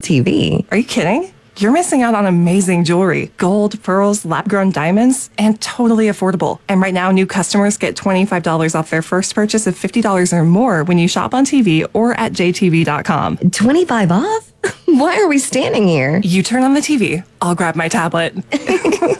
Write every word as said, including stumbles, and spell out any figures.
T V. Are you kidding? You're missing out on amazing jewelry, gold, pearls, lab-grown diamonds, and totally affordable. And right now, new customers get twenty-five dollars off their first purchase of fifty dollars or more when you shop on T V or at j t v dot com. twenty-five off? Why are we standing here? You turn on the T V, I'll grab my tablet.